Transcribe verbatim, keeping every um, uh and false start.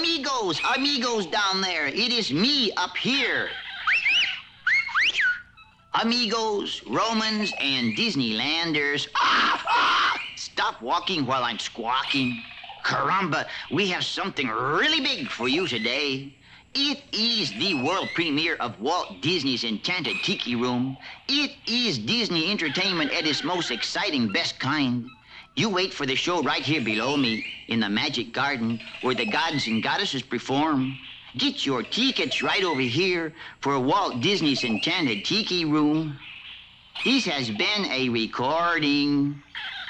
amigos, amigos down there. It is me up here. Amigos, Romans, and Disneylanders. Ah, ah! Stop walking while I'm squawking. Caramba, we have something really big for you today. It is the world premiere of Walt Disney's Enchanted Tiki Room. It is Disney entertainment at its most exciting, best kind. You wait for the show right here below me in the Magic Garden where the gods and goddesses perform. Get your tickets right over here for Walt Disney's Enchanted Tiki Room. This has been a recording.